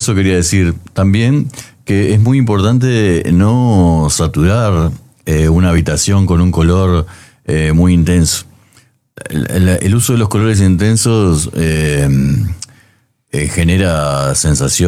eso quería decir. También que es muy importante no saturar una habitación con un color muy intenso. El uso de los colores intensos genera sensación